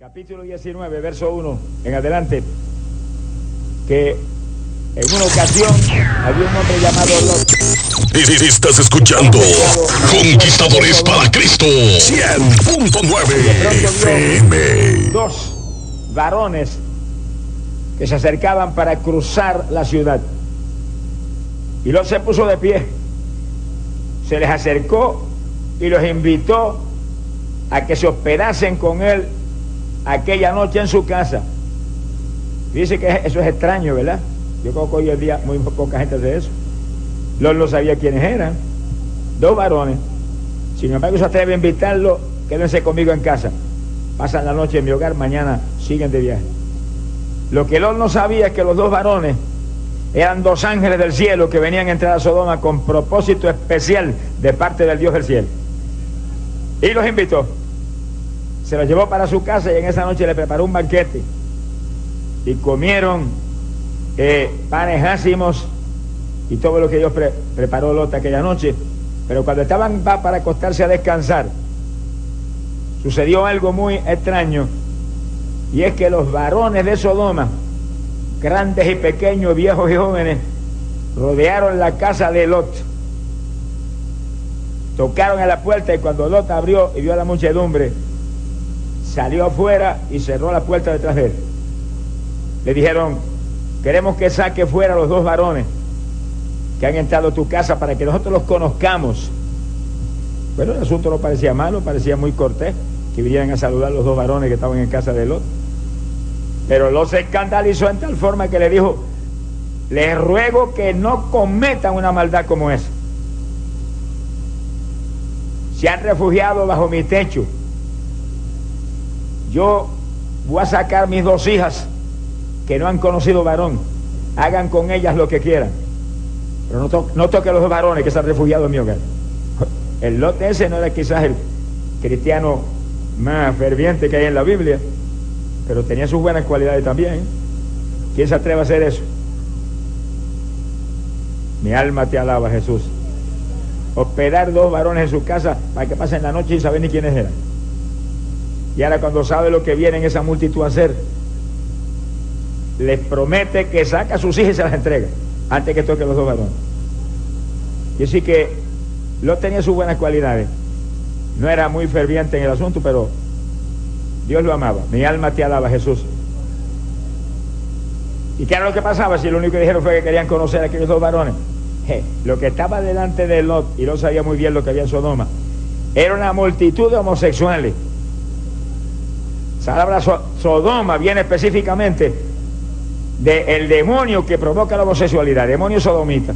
capítulo 19, verso 1 en adelante, que en una ocasión había un hombre llamado Lot. Estás escuchando Conquistadores para Cristo 100.9 FM. Dos varones que se acercaban para cruzar la ciudad. Y Lot se puso de pie, se les acercó y los invitó a que se hospedasen con él aquella noche en su casa. Dice que eso es extraño, ¿verdad? Yo creo que hoy en día muy poca gente hace eso. Lot no sabía quiénes eran. Dos varones. Sin embargo, se atreve a invitarlo: quédense conmigo en casa, pasan la noche en mi hogar, mañana siguen de viaje. Lo que Lot no sabía es que los dos varones eran dos ángeles del cielo que venían a entrar a Sodoma con propósito especial de parte del Dios del cielo. Y los invitó, se los llevó para su casa y en esa noche le preparó un banquete y comieron panes ácimos y todo lo que Dios preparó Lot aquella noche. Pero cuando estaban para acostarse a descansar, sucedió algo muy extraño, y es que los varones de Sodoma, grandes y pequeños, viejos y jóvenes, rodearon la casa de Lot, tocaron a la puerta, y cuando Lot abrió y vio a la muchedumbre, salió afuera y cerró la puerta detrás de él. Le dijeron: queremos que saque fuera a los dos varones que han entrado a tu casa para que nosotros los conozcamos. Bueno, el asunto no parecía malo, parecía muy cortés que vinieran a saludar a los dos varones que estaban en casa de Lot. Pero Lot se escandalizó en tal forma que le dijo: les ruego que no cometan una maldad como esa. Se han refugiado bajo mi techo. Yo voy a sacar mis dos hijas que no han conocido varón. Hagan con ellas lo que quieran, pero no toquen a los dos varones que se han refugiado en mi hogar. El Lot ese no era quizás el cristiano más ferviente que hay en la Biblia, pero tenía sus buenas cualidades también. ¿Quién se atreve a hacer eso? Mi alma te alaba, Jesús. Hospedar dos varones en su casa para que pasen la noche y saber ni quiénes eran. Y ahora, cuando sabe lo que viene en esa multitud a hacer, les promete que saca a sus hijas y se las entrega antes que toque los dos varones. Y así que Lot tenía sus buenas cualidades. No era muy ferviente en el asunto, pero Dios lo amaba. Mi alma te alaba, Jesús. ¿Y qué era lo que pasaba? Si lo único que dijeron fue que querían conocer a aquellos dos varones. Lo que estaba delante de Lot, y Lot sabía muy bien lo que había en Sodoma, era una multitud de homosexuales. Esa palabra Sodoma viene específicamente del demonio que provoca la homosexualidad, demonio sodomita.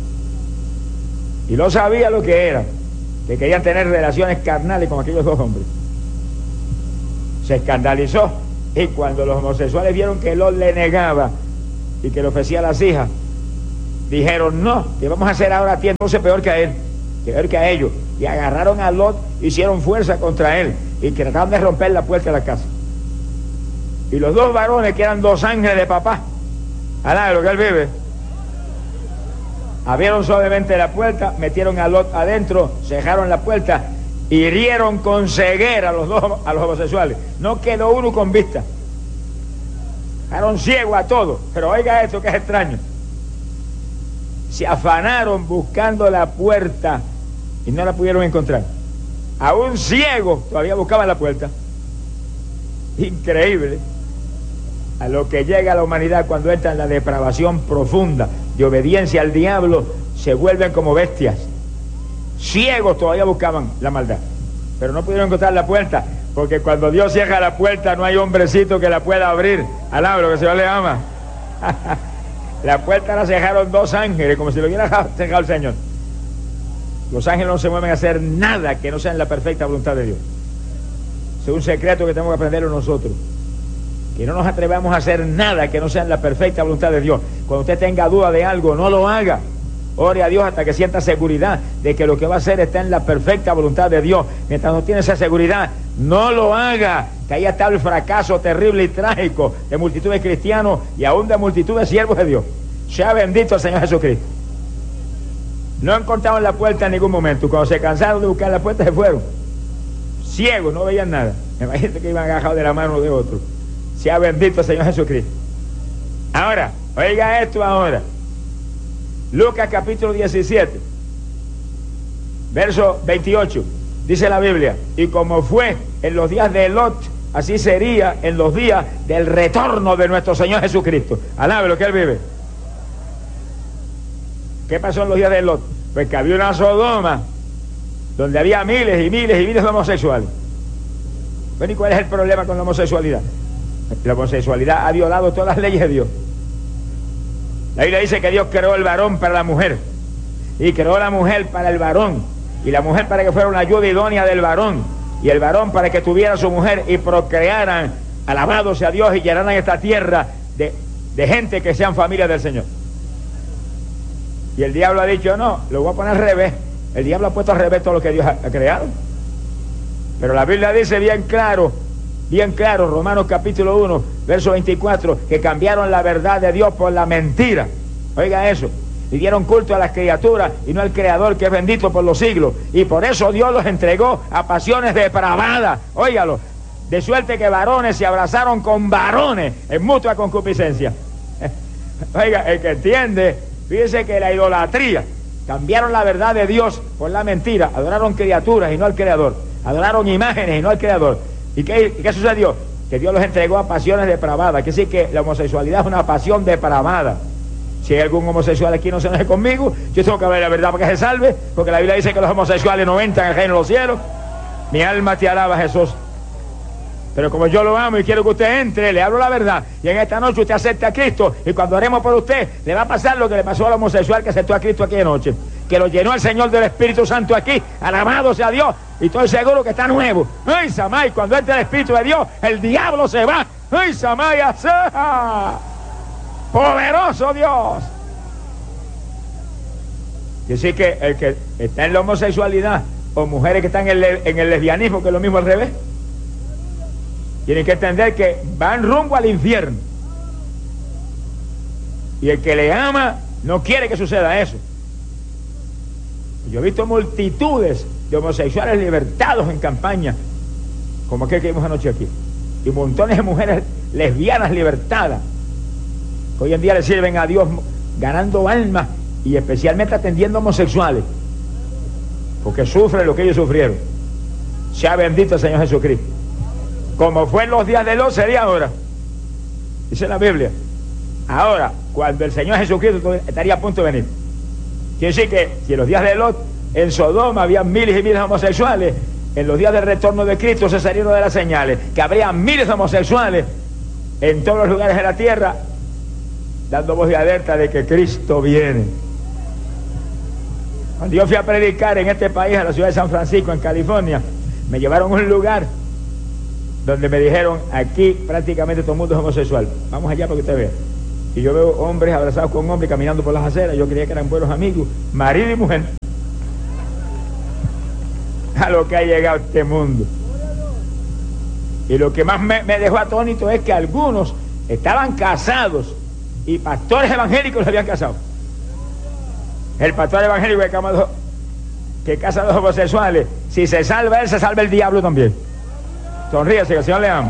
Y Lot sabía lo que era, que querían tener relaciones carnales con aquellos dos hombres. Se escandalizó, y cuando los homosexuales vieron que Lot le negaba y que le ofrecía a las hijas, dijeron: no, que vamos a hacer ahora a ti entonces peor que a él, peor que a ellos. Y agarraron a Lot, hicieron fuerza contra él y trataron de romper la puerta de la casa. Y los dos varones, que eran dos ángeles de papá, alá, lo que él vive, abrieron suavemente la puerta, metieron a Lot adentro, cerraron la puerta, hirieron con ceguera a los homosexuales. No quedó uno con vista, dejaron ciego a todos. Pero oiga esto que es extraño: se afanaron buscando la puerta y no la pudieron encontrar. Aún ciegos todavía buscaban la puerta. Increíble a lo que llega la humanidad cuando entra en la depravación profunda de obediencia al diablo. Se vuelven como bestias. Ciegos todavía buscaban la maldad, pero no pudieron encontrar la puerta, porque cuando Dios cierra la puerta no hay hombrecito que la pueda abrir. Alaba lo que el Señor le ama. La puerta la cerraron dos ángeles, como si lo hubiera cerrado el Señor. Los ángeles no se mueven a hacer nada que no sea en la perfecta voluntad de Dios. Es un secreto que tenemos que aprenderlo nosotros, que no nos atrevamos a hacer nada que no sea en la perfecta voluntad de Dios. Cuando usted tenga duda de algo, no lo haga. Ore a Dios hasta que sienta seguridad de que lo que va a hacer está en la perfecta voluntad de Dios. Mientras no tiene esa seguridad, no lo haga, que ahí está el fracaso terrible y trágico de multitudes de cristianos y aún de multitudes de siervos de Dios. Sea bendito el Señor Jesucristo. No encontraron la puerta en ningún momento. Cuando se cansaron de buscar la puerta, se fueron. ciegos, no veían nada. Imagínate que iban agajados de la mano de otro. Sea bendito el Señor Jesucristo. Ahora, oiga esto ahora. Lucas capítulo 17, verso 28, dice la Biblia: y como fue en los días de Lot, así sería en los días del retorno de nuestro Señor Jesucristo. Alabe lo que Él vive. ¿Qué pasó en los días de Lot? Pues que había una Sodoma donde había miles y miles y miles de homosexuales. Bueno, ¿y cuál es el problema con la homosexualidad? La homosexualidad ha violado todas las leyes de Dios. La Biblia dice que Dios creó el varón para la mujer, y creó la mujer para el varón, y la mujer para que fuera una ayuda idónea del varón, y el varón para que tuviera a su mujer y procrearan, alabado sea Dios, y llenaran esta tierra de gente que sean familia del Señor. Y el diablo ha dicho: no, lo voy a poner al revés. El diablo ha puesto al revés todo lo que Dios ha creado. Pero la Biblia dice bien claro, Romanos capítulo 1, verso 24, que cambiaron la verdad de Dios por la mentira. Oiga eso. Y dieron culto a las criaturas y no al Creador, que es bendito por los siglos. Y por eso Dios los entregó a pasiones depravadas. Óigalo. De suerte que varones se abrazaron con varones en mutua concupiscencia. Oiga, el que entiende, fíjese que la idolatría, cambiaron la verdad de Dios por la mentira. Adoraron criaturas y no al Creador. Adoraron imágenes y no al Creador. ¿Y qué sucedió? Que Dios los entregó a pasiones depravadas. Quiere decir que la homosexualidad es una pasión depravada. Si hay algún homosexual aquí no se enoje conmigo, yo tengo que hablar la verdad para que se salve, porque la Biblia dice que los homosexuales no entran al reino de los cielos. Mi alma te alaba, Jesús. Pero como yo lo amo y quiero que usted entre, le hablo la verdad. Y en esta noche usted acepta a Cristo, y cuando oremos por usted, le va a pasar lo que le pasó al homosexual que aceptó a Cristo aquí anoche, que lo llenó el Señor del Espíritu Santo aquí. Alabado sea Dios. Y estoy seguro que está nuevo. ¡Ay, Samay! Cuando entra el Espíritu de Dios, el diablo se va. ¡Ay, Samay! ¡Poderoso Dios! Y así que el que está en la homosexualidad, o mujeres que están en el lesbianismo, que es lo mismo al revés, tienen que entender que van rumbo al infierno. Y el que le ama no quiere que suceda eso. Yo he visto multitudes de homosexuales libertados en campaña, como aquel que vimos anoche aquí, y montones de mujeres lesbianas libertadas, que hoy en día le sirven a Dios ganando almas, y especialmente atendiendo homosexuales, porque sufren lo que ellos sufrieron. Sea bendito el Señor Jesucristo. Como fue en los días de Lot, sería ahora. Dice la Biblia. Ahora, cuando el Señor Jesucristo estaría a punto de venir. Quiere decir que si en los días de Lot, en Sodoma había miles y miles de homosexuales, en los días del retorno de Cristo se salieron de las señales, que habría miles de homosexuales en todos los lugares de la tierra, dando voz de alerta de que Cristo viene. Cuando yo fui a predicar en este país, a la ciudad de San Francisco, en California, me llevaron a un lugar donde me dijeron: aquí prácticamente todo el mundo es homosexual, vamos allá para que usted vea. Y yo veo hombres abrazados con hombres caminando por las aceras. Yo creía que eran buenos amigos, marido y mujer. A lo que ha llegado este mundo. Y lo que más me dejó atónito es que algunos estaban casados y pastores evangélicos los habían casado. El pastor evangélico que casa a los homosexuales, si se salva él, se salva el diablo también. Sonríase, que el Señor le ama.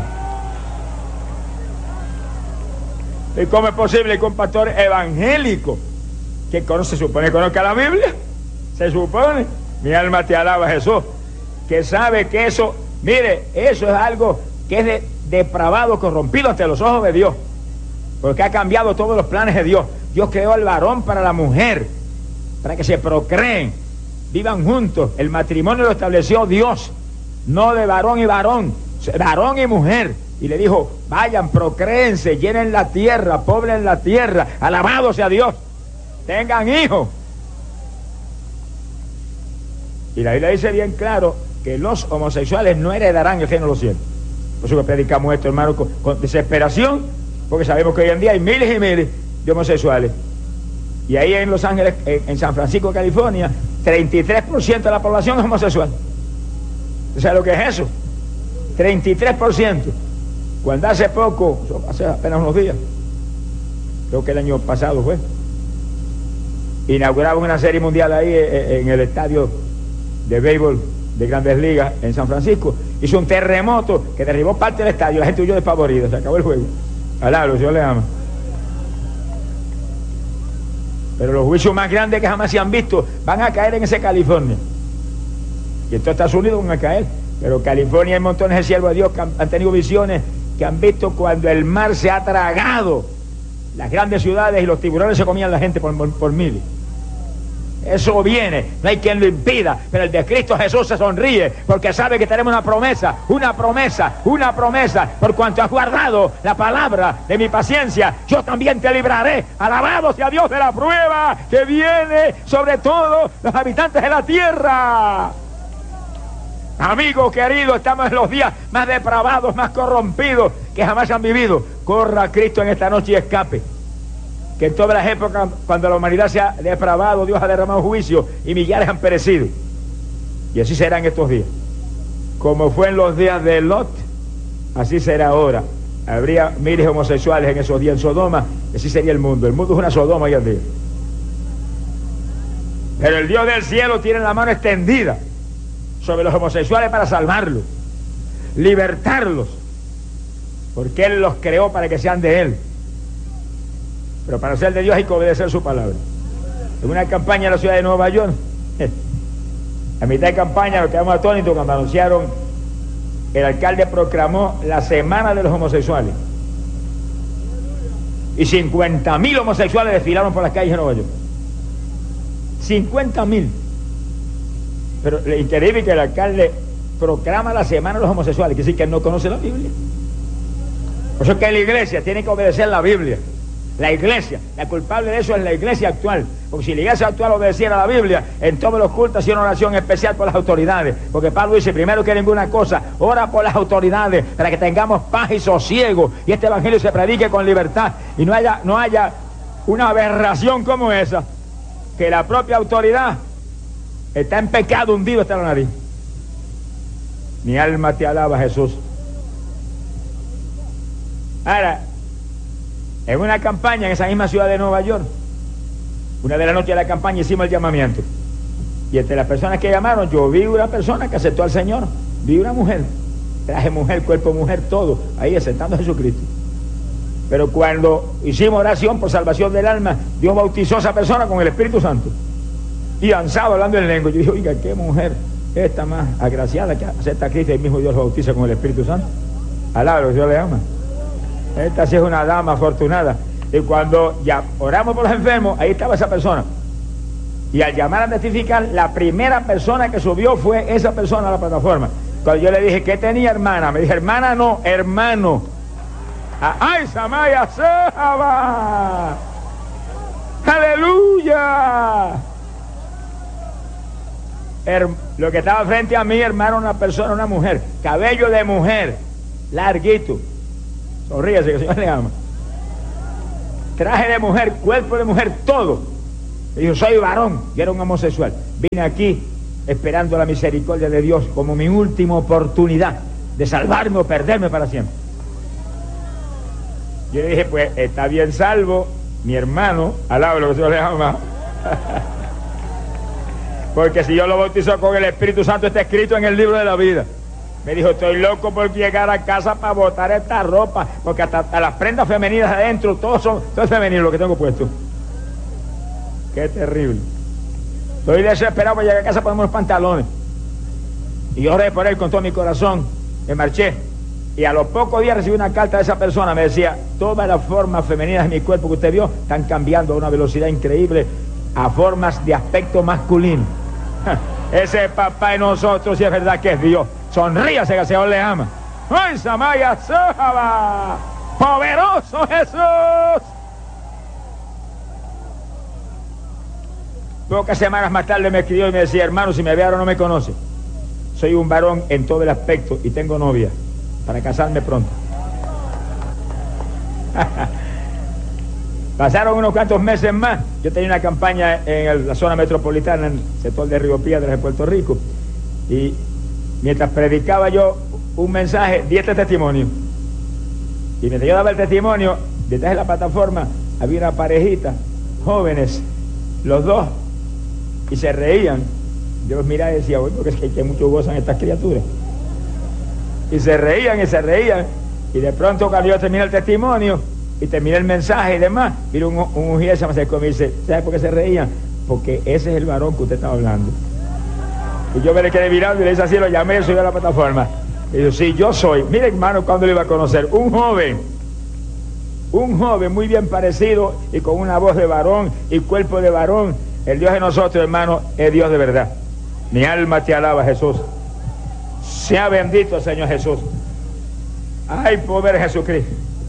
¿Y cómo es posible que un pastor evangélico que se supone que conozca la Biblia? Se supone. Mi alma te alaba, Jesús. Que sabe que eso, mire, eso es algo que es depravado, corrompido ante los ojos de Dios. Porque ha cambiado todos los planes de Dios. Dios creó al varón para la mujer, para que se procreen, vivan juntos. El matrimonio lo estableció Dios, no de varón y varón, varón y mujer. Y le dijo: vayan, procréense, llenen la tierra, poblen la tierra, alabado sea Dios, tengan hijos. Y la Biblia dice bien claro que los homosexuales no heredarán el reino de los cielos. Por eso que predicamos esto, hermano, con desesperación, porque sabemos que hoy en día hay miles y miles de homosexuales. Y ahí en Los Ángeles, en San Francisco, California, 33% de la población es homosexual. ¿Sabes lo que es eso? 33%. Cuando hace poco, hace apenas unos días, creo que el año pasado fue, inauguraron una serie mundial ahí en el estadio de béisbol de Grandes Ligas en San Francisco, hizo un terremoto que derribó parte del estadio, la gente huyó despavorida, se acabó el juego. Alá, Dios le ama. Pero los juicios más grandes que jamás se han visto van a caer en ese California. Y en todo Estados Unidos van a caer. Pero California hay montones de siervos de Dios que han tenido visiones, que han visto cuando el mar se ha tragado las grandes ciudades y los tiburones se comían la gente por miles. Eso viene, no hay quien lo impida, pero el de Cristo Jesús se sonríe porque sabe que tenemos una promesa, por cuanto has guardado la palabra de mi paciencia, yo también te libraré. Alabado sea Dios de la prueba que viene sobre todos los habitantes de la tierra. Amigo querido, estamos en los días más depravados, más corrompidos que jamás han vivido. Corra a Cristo en esta noche y escape. Que en todas las épocas, cuando la humanidad se ha depravado, Dios ha derramado juicio y millares han perecido. Y así será en estos días. Como fue en los días de Lot, así será ahora. Habría miles homosexuales en esos días en Sodoma, y así sería el mundo. El mundo es una Sodoma hoy en día. Pero el Dios del cielo tiene la mano extendida sobre los homosexuales para salvarlos, libertarlos, porque Él los creó para que sean de Él. Pero para ser de Dios hay que obedecer su palabra. En una campaña en la ciudad de Nueva York, a mitad de campaña nos quedamos atónitos cuando anunciaron, el alcalde proclamó la semana de los homosexuales. Y 50.000 homosexuales desfilaron por las calles de Nueva York. 50.000. Pero lo increíble es que el alcalde proclama la semana de los homosexuales, quiere decir que él no conoce la Biblia. Por eso es que la iglesia tiene que obedecer la Biblia. La iglesia, la culpable de eso es la iglesia actual, porque si la iglesia actual obedeciera la Biblia, en todos los cultos hacía una oración especial por las autoridades, porque Pablo dice, primero que ninguna cosa, ora por las autoridades, para que tengamos paz y sosiego, y este evangelio se predique con libertad, y no haya una aberración como esa, que la propia autoridad está en pecado hundido hasta la nariz. Mi alma te alaba, Jesús. Ahora, en una campaña en esa misma ciudad de Nueva York, una de las noches de la campaña hicimos el llamamiento, y entre las personas que llamaron yo vi una persona que aceptó al Señor, vi una mujer, traje mujer, cuerpo mujer, todo ahí aceptando a Jesucristo. Pero cuando hicimos oración por salvación del alma, Dios bautizó a esa persona con el Espíritu Santo y avanzaba hablando en lengua. Yo dije, oiga, qué mujer esta más agraciada que acepta a Cristo y el mismo Dios lo bautiza con el Espíritu Santo. Alabado, Dios le ama. Esta sí es una dama afortunada. Y cuando ya oramos por los enfermos, ahí estaba esa persona. Y al llamar a testificar, la primera persona que subió fue esa persona a la plataforma. Cuando yo le dije, ¿qué tenía, hermana? Me dije, hermana no, hermano. ¡Ay, Samaya Saba! ¡Aleluya! Lo que estaba frente a mí, hermano, una persona, una mujer, cabello de mujer, larguito. Sonríese, que el Señor le ama. Traje de mujer, cuerpo de mujer, todo. Y yo soy varón, y era un homosexual. Vine aquí esperando la misericordia de Dios como mi última oportunidad de salvarme o perderme para siempre. Yo le dije, pues está bien salvo, mi hermano, alaba lo que el Señor le ama. Porque si yo lo bautizo con el Espíritu Santo, está escrito en el libro de la vida. Me dijo, estoy loco por llegar a casa para botar esta ropa, porque hasta las prendas femeninas adentro, todo es femenino lo que tengo puesto. Qué terrible. Estoy desesperado para llegar a casa para ponerme los pantalones. Y yo oré por él con todo mi corazón, me marché. Y a los pocos días recibí una carta de esa persona, me decía, todas las formas femeninas de mi cuerpo que usted vio están cambiando a una velocidad increíble a formas de aspecto masculino. Ese papá de nosotros, si es verdad que es Dios. Sonríase que el Señor le ama. ¡Ay, Samaya Saba! ¡Poderoso Jesús! Pocas semanas más tarde me escribió y me decía, hermano, si me ve ahora no me conoce. Soy un varón en todo el aspecto y tengo novia para casarme pronto. Pasaron unos cuantos meses más. Yo tenía una campaña en la zona metropolitana, en el sector de Río Piedras de Puerto Rico, y mientras predicaba yo un mensaje, di este testimonio. Y mientras yo daba el testimonio, detrás de la plataforma había una parejita, jóvenes, los dos, y se reían. Yo los miraba y decía, oye, porque es que mucho gozan estas criaturas. y se reían y se reían. Y de pronto cuando yo terminé el testimonio y terminé el mensaje y demás, vino un mujer se me acercó y me dice, ¿sabe por qué se reían? Porque ese es el varón que usted estaba hablando. Y yo me le quedé mirando y le hice así, lo llamé y subí a la plataforma. Y yo, sí, yo soy. Mire, hermano, cuando lo iba a conocer, un joven muy bien parecido y con una voz de varón y cuerpo de varón. El Dios de nosotros, hermano, es Dios de verdad. Mi alma te alaba, Jesús. Sea bendito, Señor Jesús. Ay, poder Jesucristo.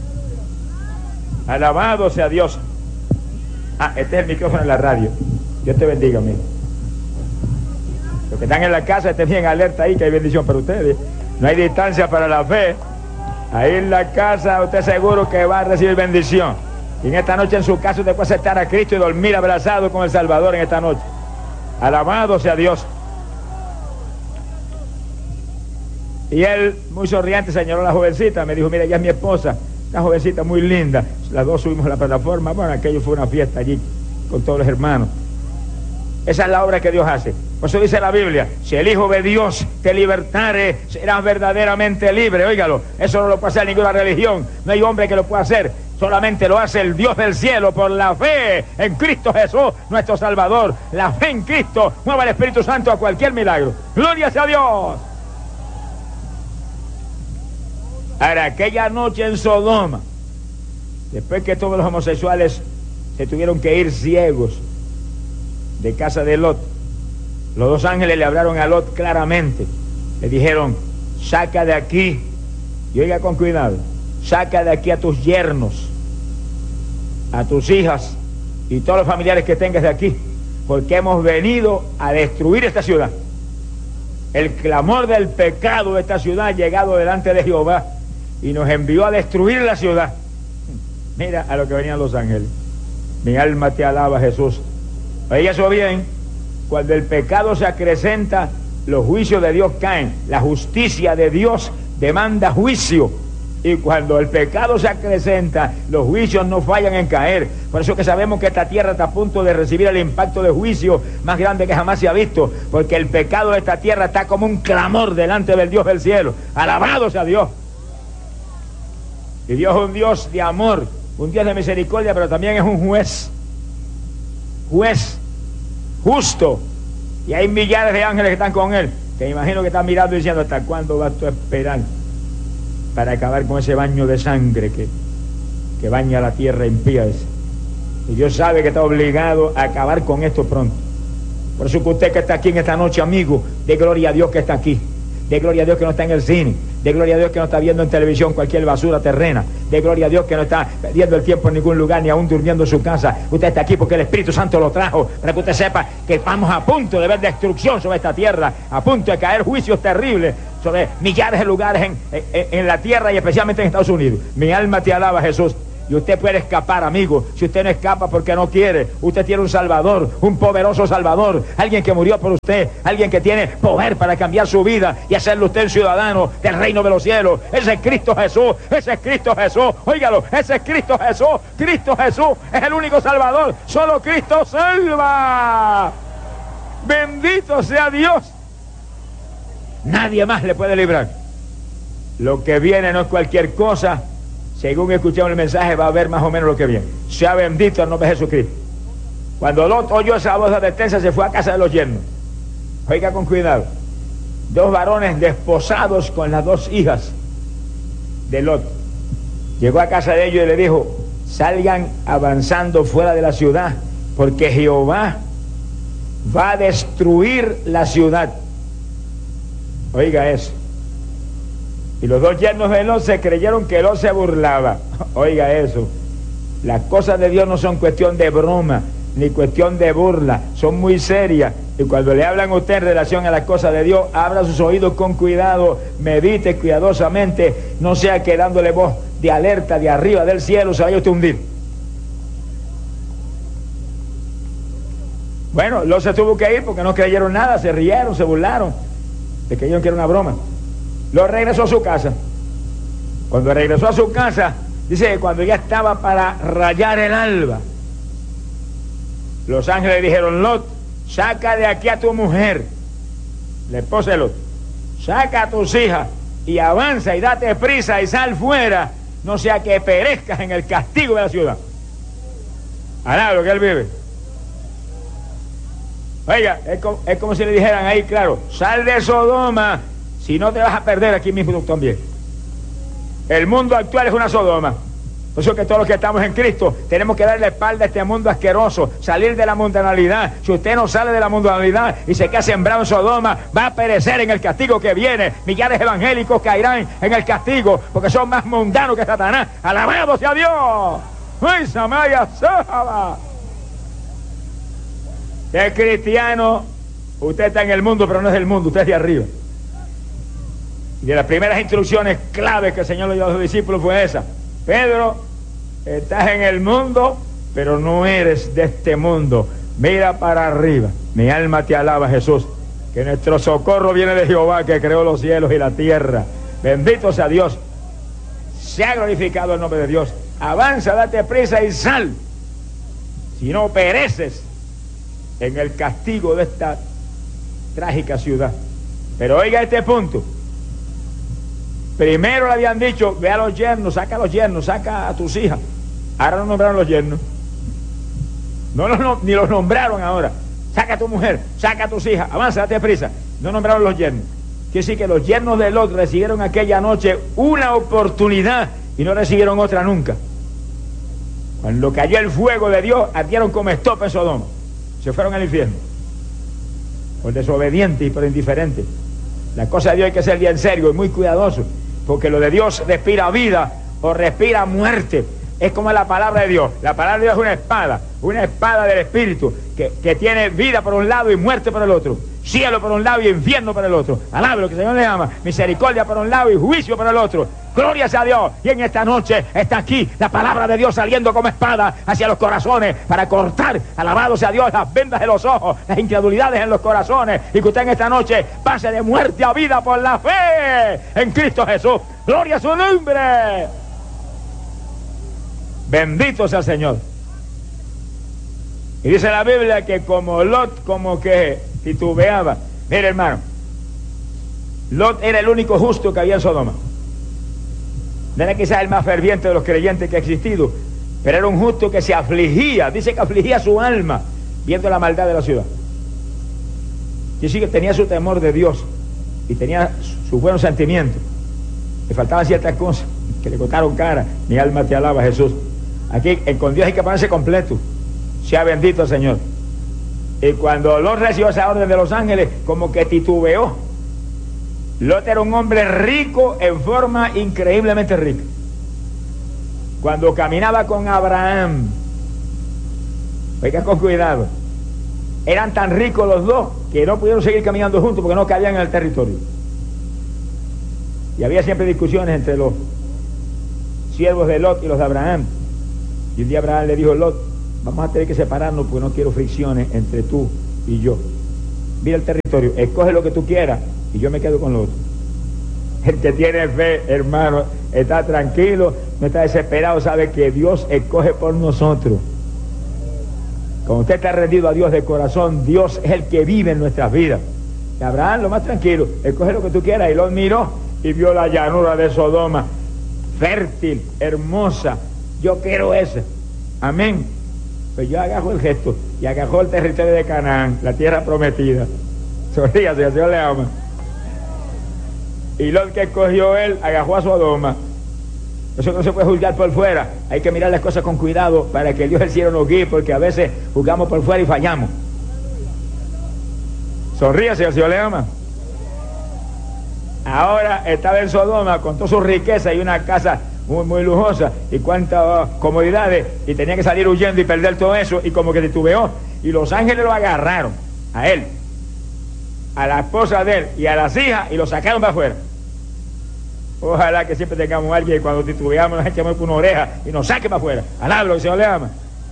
Alabado sea Dios. Este es el micrófono en la radio. Dios te bendiga, amigo. Los que están en la casa estén bien alerta ahí, que hay bendición para ustedes. No hay distancia para la fe. Ahí en la casa usted seguro que va a recibir bendición. Y en esta noche en su casa usted puede aceptar a Cristo y dormir abrazado con el Salvador en esta noche. Alabado sea Dios. Y él, muy sonriente, señaló a la jovencita. Me dijo, mira, ella es mi esposa. Una jovencita muy linda. Las dos subimos a la plataforma. Bueno, aquello fue una fiesta allí con todos los hermanos. Esa es la obra que Dios hace. Por eso dice la Biblia, si el Hijo de Dios te libertare, serás verdaderamente libre. Óigalo, eso no lo puede hacer ninguna religión. No hay hombre que lo pueda hacer. Solamente lo hace el Dios del cielo por la fe en Cristo Jesús, nuestro Salvador. La fe en Cristo mueve al Espíritu Santo a cualquier milagro. ¡Gloria sea a Dios! Ahora, aquella noche en Sodoma, después que todos los homosexuales se tuvieron que ir ciegos de casa de Lot, los dos ángeles le hablaron a Lot claramente. Le dijeron, saca de aquí, y oiga con cuidado, saca de aquí a tus yernos, a tus hijas y todos los familiares que tengas de aquí, porque hemos venido a destruir esta ciudad. El clamor del pecado de esta ciudad ha llegado delante de Jehová y nos envió a destruir la ciudad. Mira a lo que venían los ángeles. Mi alma te alaba, Jesús. Oiga eso bien, cuando el pecado se acrecenta, los juicios de Dios caen. La justicia de Dios demanda juicio. Y cuando el pecado se acrecenta, los juicios no fallan en caer. Por eso que sabemos que esta tierra está a punto de recibir el impacto de juicio más grande que jamás se ha visto. Porque el pecado de esta tierra está como un clamor delante del Dios del cielo. Alabado sea Dios. Y Dios es un Dios de amor, un Dios de misericordia, pero también es un juez justo. Y hay millares de ángeles que están con él, que me imagino que están mirando y diciendo, ¿hasta cuándo vas tú a esperar para acabar con ese baño de sangre que baña la tierra impía esa? Y Dios sabe que está obligado a acabar con esto pronto. Por eso que usted que está aquí en esta noche, amigo, dé gloria a Dios que está aquí. De gloria a Dios que no está en el cine. De gloria a Dios que no está viendo en televisión cualquier basura terrena. De gloria a Dios que no está perdiendo el tiempo en ningún lugar, ni aún durmiendo en su casa. Usted está aquí porque el Espíritu Santo lo trajo, para que usted sepa que estamos a punto de ver destrucción sobre esta tierra, a punto de caer juicios terribles sobre millares de lugares en la tierra y especialmente en Estados Unidos. Mi alma te alaba, Jesús. Y usted puede escapar, amigo. Si usted no escapa porque no quiere, usted tiene un Salvador, un poderoso Salvador, alguien que murió por usted, alguien que tiene poder para cambiar su vida y hacerlo usted un ciudadano del reino de los cielos. Ese es Cristo Jesús, ese es Cristo Jesús. Óigalo, ese es Cristo Jesús. Cristo Jesús es el único Salvador. Solo Cristo salva. Bendito sea Dios. Nadie más le puede librar. Lo que viene no es cualquier cosa. Según escuchamos el mensaje, va a ver más o menos lo que viene. Sea bendito el nombre de Jesucristo. Cuando Lot oyó esa voz de advertencia, se fue a casa de los yernos. Oiga con cuidado. Dos varones desposados con las dos hijas de Lot. Llegó a casa de ellos y le dijo, salgan avanzando fuera de la ciudad, porque Jehová va a destruir la ciudad. Oiga eso. Y los dos yernos de Lot se creyeron que Lot se burlaba. Oiga eso. Las cosas de Dios no son cuestión de broma, ni cuestión de burla. Son muy serias. Y cuando le hablan a usted en relación a las cosas de Dios, abra sus oídos con cuidado, medite cuidadosamente. No sea que dándole voz de alerta de arriba del cielo se vaya usted a hundir. Bueno, Lot se tuvo que ir porque no creyeron nada, se rieron, se burlaron. Le creyeron que era una broma. Lo regresó a su casa. Cuando regresó a su casa, dice que cuando ya estaba para rayar el alba, los ángeles le dijeron, Lot, saca de aquí a tu mujer, la esposa de Lot, saca a tus hijas y avanza y date prisa y sal fuera, no sea que perezcas en el castigo de la ciudad. Alá lo que él vive. Oiga, es como si le dijeran ahí, claro, sal de Sodoma, si no te vas a perder aquí mismo también. El mundo actual es una Sodoma. Por eso que todos los que estamos en Cristo tenemos que darle espalda a este mundo asqueroso, salir de la mundanalidad. Si usted no sale de la mundanalidad y se queda sembrado en Sodoma, va a perecer en el castigo que viene. Millares evangélicos caerán en el castigo porque son más mundanos que Satanás. ¡Alabado sea Dios! ¡Ay, Samaya Saba! Es cristiano, usted está en el mundo, pero no es del mundo, usted es de arriba. Y de las primeras instrucciones claves que el Señor le dio a los discípulos fue esa: Pedro, estás en el mundo, pero no eres de este mundo. Mira para arriba. Mi alma te alaba, Jesús, que nuestro socorro viene de Jehová, que creó los cielos y la tierra. Bendito sea Dios. Sea glorificado el nombre de Dios. Avanza, date prisa y sal, si no pereces en el castigo de esta trágica ciudad. Pero oiga este punto. Primero le habían dicho, ve a los yernos, saca a tus hijas. Ahora no nombraron los yernos. Ni los nombraron ahora. Saca a tu mujer, saca a tus hijas, avanza, date prisa. No nombraron los yernos. Quiere decir que los yernos de Lot recibieron aquella noche una oportunidad y no recibieron otra nunca. Cuando cayó el fuego de Dios, ardieron como estopa en Sodoma. Se fueron al infierno. Por desobedientes y por indiferentes. La cosa de Dios hay que ser bien serio y muy cuidadoso, porque lo de Dios respira vida o respira muerte. Es como la palabra de Dios. La palabra de Dios es una espada del Espíritu, que tiene vida por un lado y muerte por el otro. Cielo por un lado y infierno por el otro. Alaba lo que el Señor le llama misericordia por un lado y juicio por el otro. Gloria sea a Dios. Y en esta noche está aquí la palabra de Dios saliendo como espada hacia los corazones para cortar, alabado sea Dios, las vendas de los ojos, las incredulidades en los corazones, y que usted en esta noche pase de muerte a vida por la fe en Cristo Jesús. Gloria a su nombre. Bendito sea el Señor. Y dice la Biblia que como Lot como que titubeaba. Mire, hermano, Lot era el único justo que había en Sodoma. No era quizás el más ferviente de los creyentes que ha existido, pero era un justo que se afligía, dice que afligía su alma viendo la maldad de la ciudad. Dice que tenía su temor de Dios y tenía sus buenos sentimientos. Le faltaban ciertas cosas que le costaron cara. Mi alma te alaba, Jesús. Aquí con Dios hay que ponerse completo. Sea bendito el Señor. Y cuando Lot recibió esa orden de los ángeles, como que titubeó. Lot era un hombre rico en forma increíblemente rica. Cuando caminaba con Abraham, oiga con cuidado, eran tan ricos los dos que no pudieron seguir caminando juntos porque no cabían en el territorio. Y había siempre discusiones entre los siervos de Lot y los de Abraham. Y un día Abraham le dijo: Lot, vamos a tener que separarnos porque no quiero fricciones entre tú y yo. Mira el territorio, escoge lo que tú quieras y yo me quedo con lo otro. El que tiene fe, hermano, está tranquilo, no está desesperado, sabe que Dios escoge por nosotros. Cuando usted está rendido a Dios de corazón, Dios es el que vive en nuestras vidas. Y Abraham, lo más tranquilo, escoge lo que tú quieras. Y Lot miró y vio la llanura de Sodoma, fértil, hermosa. Yo quiero esa. Amén. Pues yo agarro el gesto y agarró el territorio de Canaán, la tierra prometida. Sonríase, el Señor le ama. Y Lot, que escogió él, agarró a Sodoma. Eso no se puede juzgar por fuera. Hay que mirar las cosas con cuidado para que el Dios del cielo nos guíe, porque a veces juzgamos por fuera y fallamos. Sonríase, el Señor le ama. Ahora estaba en Sodoma con toda su riqueza y una casa muy lujosa y cuántas comodidades, y tenía que salir huyendo y perder todo eso, y como que titubeó, y los ángeles lo agarraron a él, a la esposa de él y a las hijas, y lo sacaron para afuera. Ojalá que siempre tengamos a alguien que cuando titubeamos nos echamos con una oreja y nos saque para afuera. Alablo, que el Señor le ama.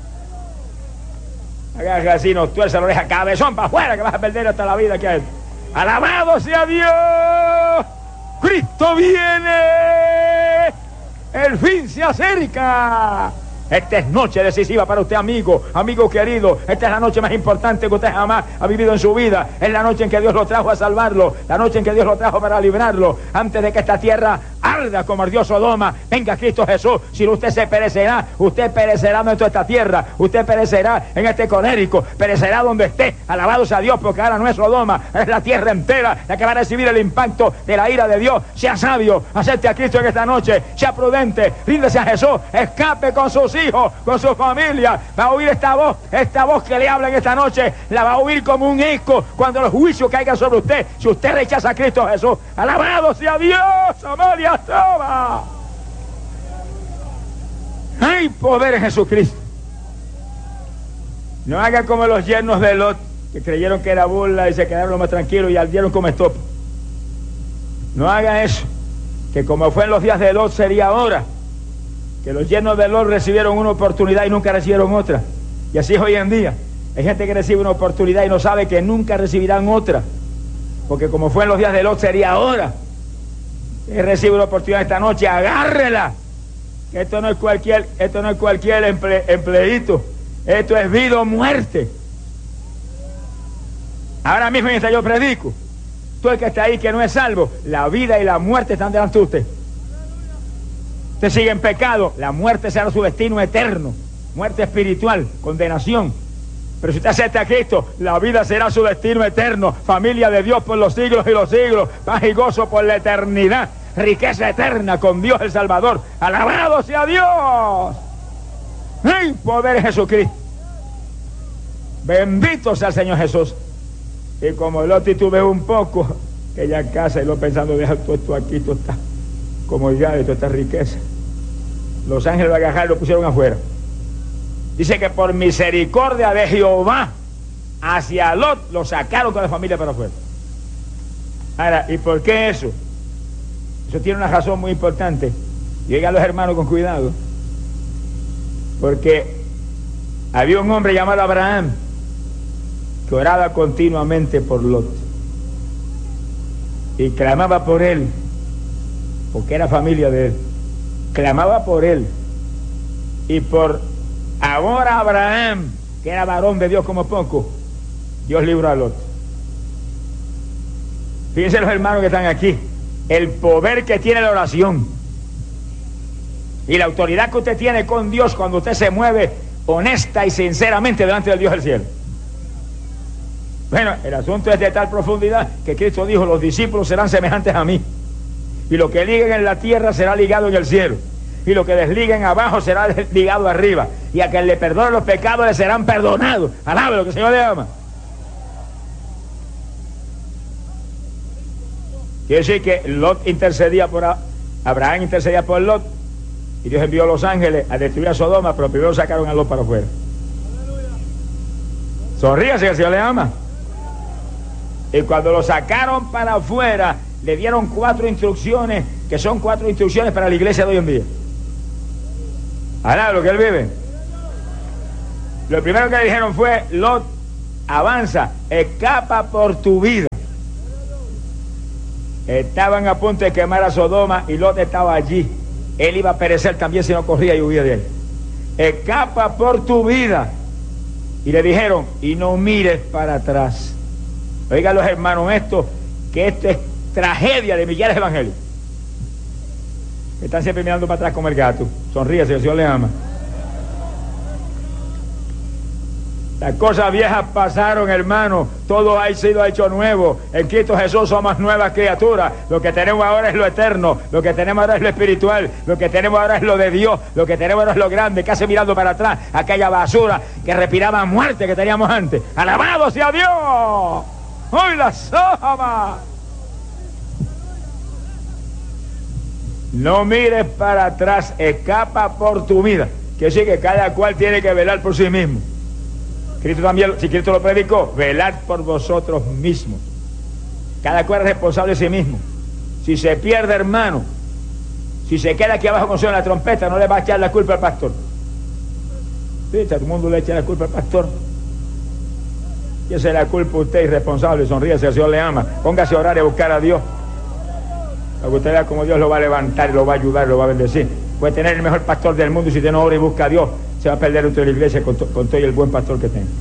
Agarra así, nos tuerce la oreja, cabezón para afuera, que vas a perder hasta la vida que hay. Alabado sea Dios. Cristo viene. El fin se acerca. Esta es noche decisiva para usted, amigo querido. Esta es la noche más importante que usted jamás ha vivido en su vida. Es la noche en que Dios lo trajo a salvarlo, la noche en que Dios lo trajo para librarlo. Antes de que esta tierra arda como ardió Sodoma, venga Cristo Jesús. Si usted se perecerá, usted perecerá en toda esta tierra, usted perecerá en este Conérico, perecerá donde esté. Alabado sea Dios, porque ahora no es Sodoma, es la tierra entera la que va a recibir el impacto de la ira de Dios. Sea sabio, acepte a Cristo en esta noche, sea prudente, ríndese a Jesús, escape con sus hijos, con su familia. Va a oír esta voz que le habla en esta noche, la va a oír como un eco cuando los juicios caigan sobre usted. Si usted rechaza a Cristo Jesús, alabado sea Dios, Amalia toma. Hay poder en Jesucristo. No haga como los yernos de Lot, que creyeron que era burla y se quedaron más tranquilos y ardieron como estopa. No haga eso, que como fue en los días de Lot sería ahora, que los yernos de Lot recibieron una oportunidad y nunca recibieron otra. Y así es hoy en día. Hay gente que recibe una oportunidad y no sabe que nunca recibirán otra, porque como fue en los días de Lot sería ahora. Que recibe una oportunidad esta noche, agárrela. Esto no es cualquier empleíto. Esto es vida o muerte. Ahora mismo mientras yo predico, tú el que está ahí que no es salvo, la vida y la muerte están delante de usted. Usted sigue en pecado, la muerte será su destino eterno, muerte espiritual, condenación. Pero si usted acepta a Cristo, la vida será su destino eterno, familia de Dios por los siglos y los siglos, paz y gozo por la eternidad, riqueza eterna con Dios el Salvador. ¡Alabado sea Dios! ¡Ay, poder en Jesucristo! Bendito sea el Señor Jesús. Y como lo titubeé un poco, que ya en casa y lo pensando, deja todo esto aquí, todo está como ya de toda esta riqueza. Los ángeles lo agarraron y lo pusieron afuera. Dice que por misericordia de Jehová hacia Lot lo sacaron con la familia para afuera. Ahora, ¿y por qué eso? Eso tiene una razón muy importante. Y oigan los hermanos con cuidado, porque había un hombre llamado Abraham que oraba continuamente por Lot y clamaba por él, porque era familia de él. Clamaba por él y por amor a Abraham, que era varón de Dios como poco, Dios libró a Lot. Fíjense los hermanos que están aquí, el poder que tiene la oración y la autoridad que usted tiene con Dios cuando usted se mueve honesta y sinceramente delante del Dios del cielo. Bueno, el asunto es de tal profundidad que Cristo dijo: los discípulos serán semejantes a mí, y lo que liguen en la tierra será ligado en el cielo, y lo que desliguen abajo será ligado arriba, y a quien le perdone los pecados le serán perdonados. Alabe lo que el Señor le ama. Quiere decir que Lot intercedía por Abraham, intercedía por Lot, y Dios envió a los ángeles a destruir a Sodoma, pero primero sacaron a Lot para afuera. Sonríase que el Señor le ama. Y cuando lo sacaron para afuera, le dieron 4 instrucciones, que son 4 instrucciones para la iglesia de hoy en día. Ahora, lo que él vive. Lo primero que le dijeron fue: Lot, avanza, escapa por tu vida. Estaban a punto de quemar a Sodoma y Lot estaba allí. Él iba a perecer también si no corría y huía de él. Escapa por tu vida. Y le dijeron: y no mires para atrás. Oigan los hermanos, esto es tragedia de millares de evangelios. Están siempre mirando para atrás como el gato. Sonríese, el Señor le ama. Las cosas viejas pasaron, hermano. Todo ha sido hecho nuevo. En Cristo Jesús somos nuevas criaturas. Lo que tenemos ahora es lo eterno. Lo que tenemos ahora es lo espiritual. Lo que tenemos ahora es lo de Dios. Lo que tenemos ahora es lo grande. Casi mirando para atrás aquella basura que respiraba muerte que teníamos antes. ¡Alabado sea Dios! ¡Hoy la Sodoma! No mires para atrás. Escapa por tu vida. Quiere decir que cada cual tiene que velar por sí mismo. Cristo también, si Cristo lo predicó: velad por vosotros mismos. Cada cual es responsable de sí mismo. Si se pierde, hermano, si se queda aquí abajo con suena la trompeta, no le va a echar la culpa al pastor. Sí, todo el mundo le echa la culpa al pastor. Y esa es la culpa, usted irresponsable. Sonríese, el Señor le ama. Póngase a orar y a buscar a Dios, para que usted vea cómo Dios lo va a levantar, lo va a ayudar, lo va a bendecir. Puede tener el mejor pastor del mundo y si usted no ora y busca a Dios, se va a perder dentro de la iglesia con todo y el buen pastor que tenga.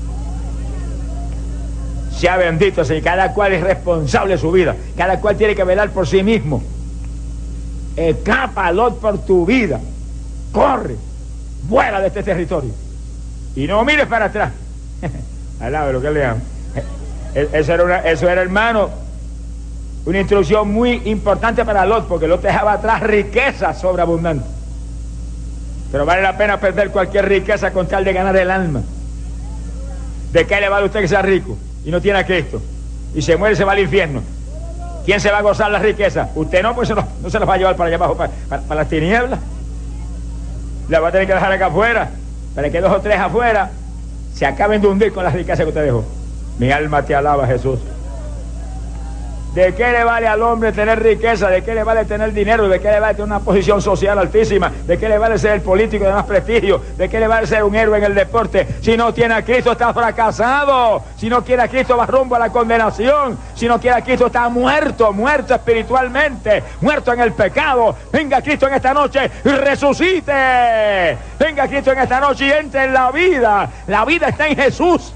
Sea bendito, Señor. Cada cual es responsable de su vida. Cada cual tiene que velar por sí mismo. Escapa, Lot, por tu vida. Corre. Vuela de este territorio. Y no mires para atrás. Alaba lo que le amo. Eso era, hermano, una instrucción muy importante para Lot, porque Lot dejaba atrás riqueza sobreabundante. Pero vale la pena perder cualquier riqueza con tal de ganar el alma. ¿De qué le vale a usted que sea rico y no tiene a Cristo? Y se muere y se va al infierno. ¿Quién se va a gozar las riquezas? Usted no, pues no se las va a llevar para allá abajo, para las tinieblas. La va a tener que dejar acá afuera, para que 2 o 3 afuera se acaben de hundir con las riquezas que usted dejó. Mi alma te alaba, Jesús. ¿De qué le vale al hombre tener riqueza? ¿De qué le vale tener dinero? ¿De qué le vale tener una posición social altísima? ¿De qué le vale ser el político de más prestigio? ¿De qué le vale ser un héroe en el deporte? Si no tiene a Cristo está fracasado. Si no quiere a Cristo va rumbo a la condenación. Si no quiere a Cristo está muerto espiritualmente, muerto en el pecado. Venga Cristo en esta noche y resucite. Venga Cristo en esta noche y entre en la vida. La vida está en Jesús.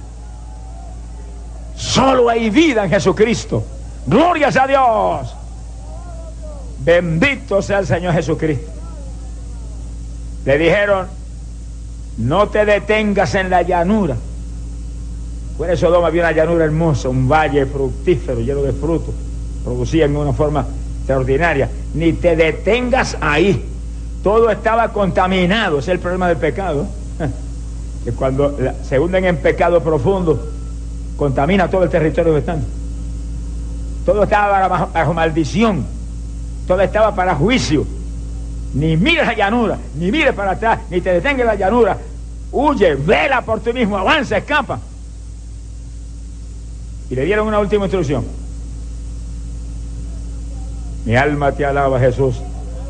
Solo hay vida en Jesucristo. ¡Glorias a Dios! Bendito sea el Señor Jesucristo. Le dijeron, no te detengas en la llanura. Fuera de Sodoma había una llanura hermosa, un valle fructífero, lleno de frutos. Producían de una forma extraordinaria. Ni te detengas ahí. Todo estaba contaminado. Ese es el problema del pecado. Que cuando se hunden en pecado profundo, contamina todo el territorio que están. Todo estaba bajo maldición. Todo estaba para juicio. Ni mires la llanura, ni mires para atrás, ni te detengas en la llanura. Huye, vela por ti mismo, avanza, escapa. Y le dieron una última instrucción. Mi alma te alaba, Jesús.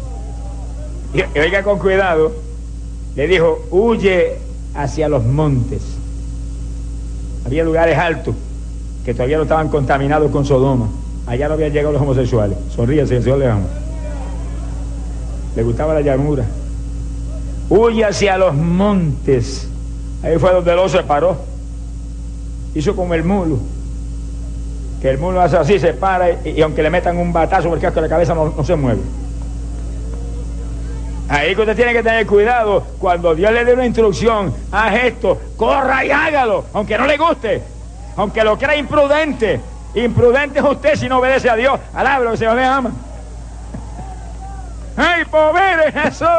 Y oiga con cuidado. Le dijo, huye hacia los montes. Había lugares altos que todavía no estaban contaminados con Sodoma. Allá no habían llegado los homosexuales. Sonríese, el Señor le ama. Le gustaba la llanura. Huye hacia los montes. Ahí fue donde Lot se paró. Hizo como el mulo. Que el mulo hace así, se para y aunque le metan un batazo por el casco de la cabeza no se mueve. Ahí que usted tiene que tener cuidado. Cuando Dios le dé una instrucción, haz esto, corra y hágalo, aunque no le guste, aunque lo crea imprudente. Imprudente es usted si no obedece a Dios. Alábalo, que el Señor le ama. ¡Ay, pobre Jesús!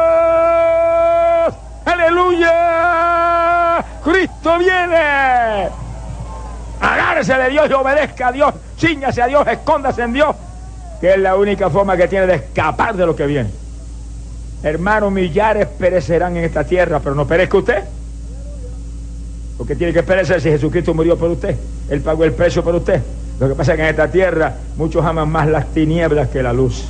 ¡Aleluya! ¡Cristo viene! Agárrese de Dios y obedezca a Dios. Chíñase a Dios, escóndase en Dios, que es la única forma que tiene de escapar de lo que viene. Hermano, millares perecerán en esta tierra, pero no perezca usted. Porque tiene que perecer si Jesucristo murió por usted. Él pagó el precio por usted. Lo que pasa es que en esta tierra muchos aman más las tinieblas que la luz.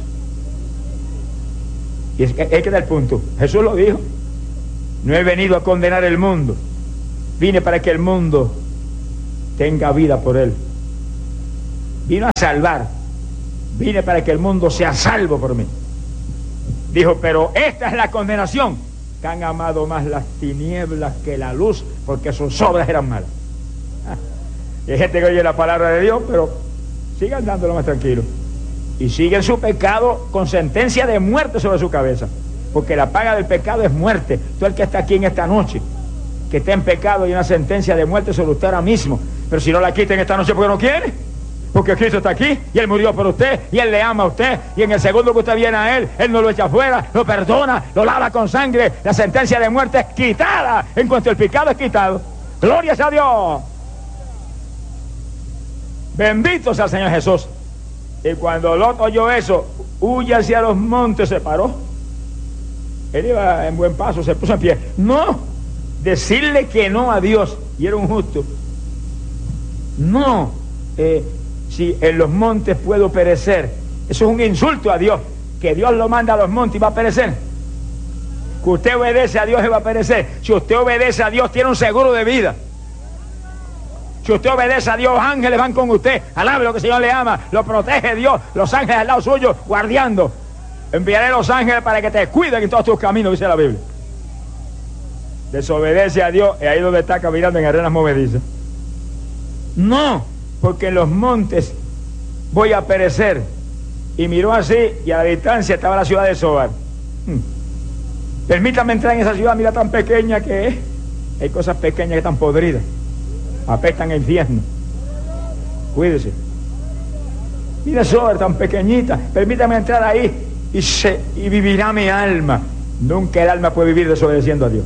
Y es que da el punto. Jesús lo dijo. No he venido a condenar el mundo. Vine para que el mundo tenga vida por él. Vino a salvar. Vine para que el mundo sea salvo por mí. Dijo, pero esta es la condenación, que han amado más las tinieblas que la luz, porque sus obras eran malas. Y hay gente que oye la palabra de Dios, pero sigan dándolo más tranquilo. Y siguen su pecado con sentencia de muerte sobre su cabeza. Porque la paga del pecado es muerte. Todo el que está aquí en esta noche, que está en pecado, hay una sentencia de muerte sobre usted ahora mismo. Pero si no la quita en esta noche, porque no quiere. Porque Cristo está aquí y Él murió por usted y Él le ama a usted. Y en el segundo que usted viene a Él, Él no lo echa afuera, lo perdona, lo lava con sangre. La sentencia de muerte es quitada en cuanto el pecado es quitado. ¡Gloria a Dios! Bendito sea el Señor Jesús. Y cuando Lot oyó eso, huye hacia los montes, se paró. Él iba en buen paso, se puso en pie. No, decirle que no a Dios, y era un justo. No, si en los montes puedo perecer, eso es un insulto a Dios, que Dios lo manda a los montes y va a perecer. Que usted obedece a Dios y va a perecer. Si usted obedece a Dios, tiene un seguro de vida. Si usted obedece a Dios, ángeles van con usted. Alabe lo que el Señor le ama, lo protege Dios, los ángeles al lado suyo, guardiando. enviaré los ángeles para que te cuiden en todos tus caminos, dice la Biblia. Desobedece a Dios, y ahí donde está caminando en arenas movedizas. No, porque en los montes voy a perecer. Y miró así, y a la distancia estaba la ciudad de Zoar. Permítame entrar en esa ciudad, mira tan pequeña que es. Hay cosas pequeñas que están podridas, apestan a infierno. Cuídese. Mira Zoar tan pequeñita, permítame entrar ahí y vivirá mi alma. Nunca el alma puede vivir desobedeciendo a Dios.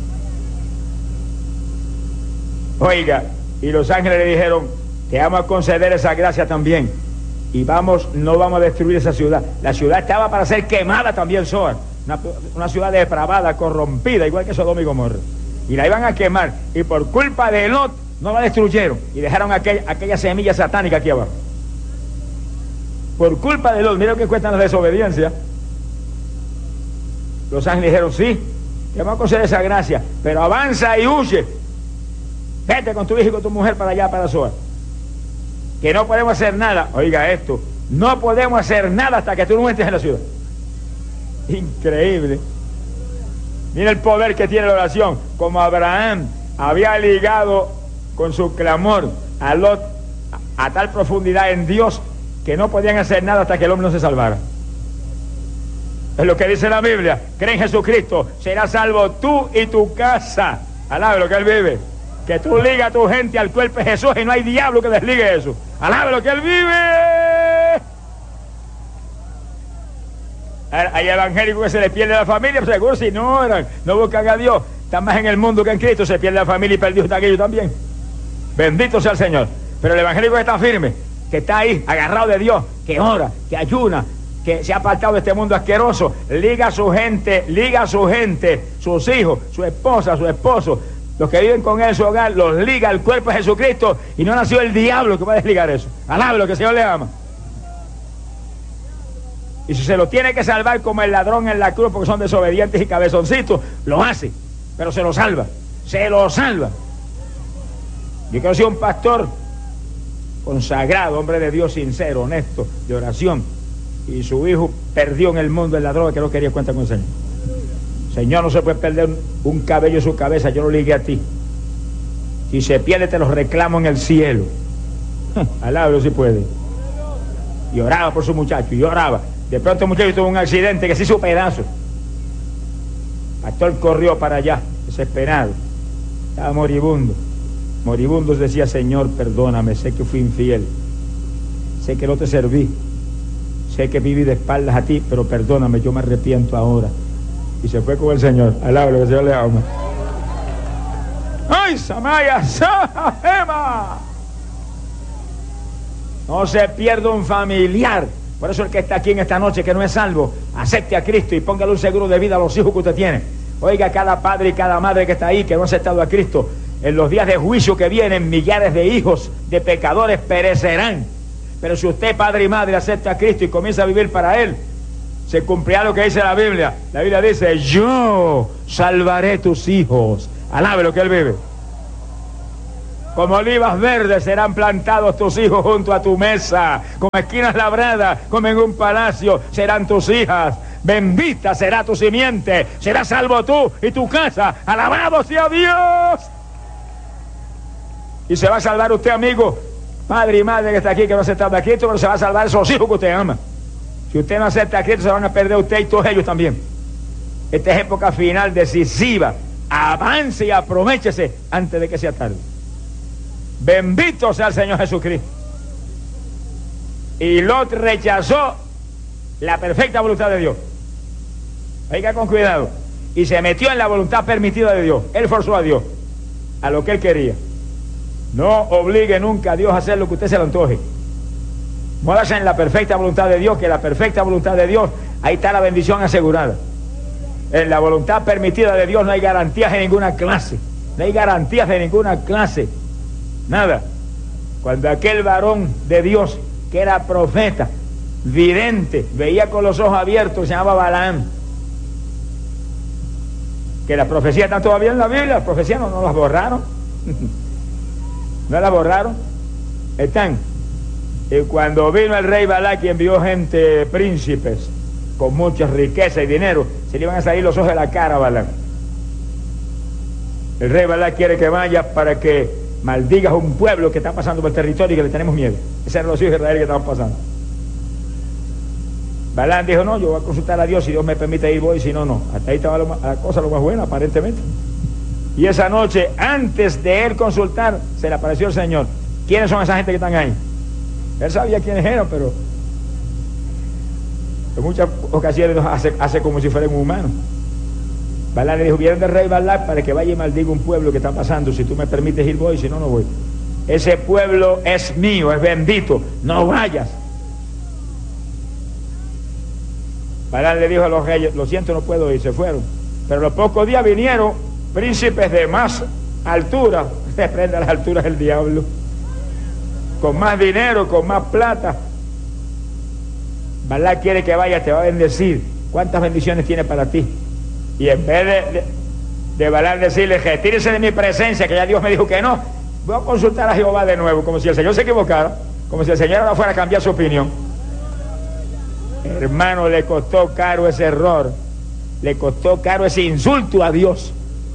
Oiga, y los ángeles le dijeron, te vamos a conceder esa gracia también, y no vamos a destruir esa ciudad. La ciudad estaba para ser quemada también, Zoar, una ciudad depravada, corrompida, igual que Sodoma y Gomorra, y la iban a quemar, y por culpa de Lot no la destruyeron, y dejaron aquella semilla satánica aquí abajo. Por culpa de Lot, mira lo que cuestan las desobediencias. Los ángeles dijeron, sí, te vamos a conceder esa gracia, pero avanza y huye. Vete con tu hijo y con tu mujer para allá, para Zoar. Que no podemos hacer nada. Oiga esto, no podemos hacer nada hasta que tú no entres en la ciudad. Increíble. Mira el poder que tiene la oración. Como Abraham había ligado con su clamor a Lot a tal profundidad en Dios que no podían hacer nada hasta que el hombre no se salvara. Es lo que dice la Biblia. Cree en Jesucristo, serás salvo tú y tu casa. Alabe lo que Él vive. Que tú ligas a tu gente al cuerpo de Jesús y no hay diablo que desligue eso. Alabe lo que Él vive. Hay evangélicos que se les pierde la familia, pues seguro si no buscan a Dios, están más en el mundo que en Cristo, se pierde la familia y perdido está aquello también. Bendito sea el Señor. Pero el evangélico que está firme, que está ahí, agarrado de Dios, que ora, que ayuna, que se ha apartado de este mundo asqueroso, liga a su gente, sus hijos, su esposa, su esposo, los que viven con él en su hogar, los liga al cuerpo de Jesucristo, y no nació el diablo que va a desligar eso. Alabe lo que el Señor le ama. Y si se lo tiene que salvar como el ladrón en la cruz porque son desobedientes y cabezoncitos, lo hace, pero se lo salva. Yo conocí a un pastor consagrado, hombre de Dios, sincero, honesto, de oración, y su hijo perdió en el mundo en la droga, que no quería cuenta con el Señor. Señor, no se puede perder un cabello de su cabeza, yo lo ligué a ti. Si se pierde te lo reclamo en el cielo. Alábalo si puede. Y oraba por su muchacho, y oraba. De pronto el muchacho tuvo un accidente que se hizo pedazo. El pastor corrió para allá, desesperado. Estaba moribundo. Moribundo decía, Señor, perdóname, sé que fui infiel. Sé que no te serví. Sé que viví de espaldas a ti, pero perdóname, yo me arrepiento ahora. Y se fue con el Señor. Alábalo, que el Señor le ama. ¡Ay, Samaya! ¡Sahema! No se pierda un familiar. Por eso el que está aquí en esta noche, que no es salvo, acepte a Cristo y póngale un seguro de vida a los hijos que usted tiene. Oiga, cada padre y cada madre que está ahí, que no ha aceptado a Cristo, en los días de juicio que vienen, millares de hijos de pecadores perecerán. Pero si usted, padre y madre, acepta a Cristo y comienza a vivir para Él, se cumplirá lo que dice la Biblia. La Biblia dice, yo salvaré tus hijos. Alabe lo que Él vive. Como olivas verdes serán plantados tus hijos junto a tu mesa. Como esquinas labradas, como en un palacio, serán tus hijas. Bendita será tu simiente. Serás salvo tú y tu casa. Alabado sea Dios. Y se va a salvar usted, amigo, padre y madre que está aquí, que no ha aceptado a Cristo, pero se va a salvar esos hijos que usted ama. Si usted no acepta a Cristo, se van a perder usted y todos ellos también. Esta es época final decisiva. Avance y aprovéchese antes de que sea tarde. Bendito sea el Señor Jesucristo. Y Lot rechazó la perfecta voluntad de Dios. Oiga con cuidado. Y se metió en la voluntad permitida de Dios. Él forzó a Dios a lo que él quería. No obligue nunca a Dios a hacer lo que usted se le antoje. Muévase en la perfecta voluntad de Dios, que la perfecta voluntad de Dios, ahí está la bendición asegurada. En la voluntad permitida de Dios no hay garantías de ninguna clase. No hay garantías de ninguna clase. Nada. Cuando aquel varón de Dios, que era profeta, vidente, veía con los ojos abiertos, se llamaba Balaam. Que las profecías están todavía en la Biblia, las profecías no las borraron. No las borraron. Están. Y cuando vino el rey Balac y envió gente, príncipes, con mucha riqueza y dinero, se le iban a salir los ojos de la cara a Balaam. El rey Balaam quiere que vaya para que maldigas a un pueblo que está pasando por el territorio y que le tenemos miedo. Esos eran los hijos de Israel que estaban pasando. Balaam dijo, no, yo voy a consultar a Dios, si Dios me permite ir voy, si no, no. Hasta ahí estaba la cosa lo más buena, aparentemente. Y esa noche, antes de él consultar, se le apareció el Señor. ¿Quiénes son esa gente que están ahí? Él sabía quiénes eran, pero en muchas ocasiones hace como si fueran humanos. Balaam le dijo, vienen del rey Balaam para que vaya y maldiga un pueblo que está pasando. Si tú me permites ir voy, si no, no voy. Ese pueblo es mío, es bendito, no vayas. Balaam le dijo a los reyes, lo siento, no puedo ir, se fueron. Pero a los pocos días vinieron príncipes de más altura, reprende a las alturas del diablo, con más dinero, con más plata. Balaam quiere que vaya, te va a bendecir. ¿Cuántas bendiciones tiene para ti? Y en vez de Balaam decirle, retírese de mi presencia, que ya Dios me dijo que no, voy a consultar a Jehová de nuevo, como si el Señor se equivocara, como si el Señor ahora fuera a cambiar su opinión. Hermano, le costó caro ese error, le costó caro ese insulto a Dios.